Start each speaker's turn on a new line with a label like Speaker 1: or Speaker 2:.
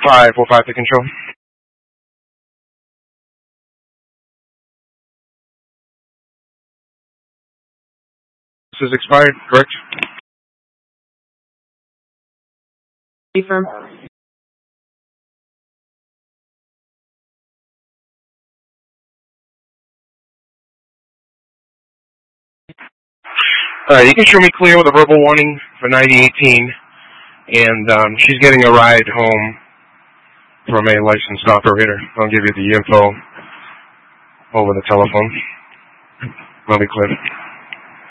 Speaker 1: 545 to control. This is expired, correct?
Speaker 2: Confirm.
Speaker 1: You can show me clear with a verbal warning for 9018, and she's getting a ride home from a licensed operator. I'll give you the info over the telephone. I'll be clear.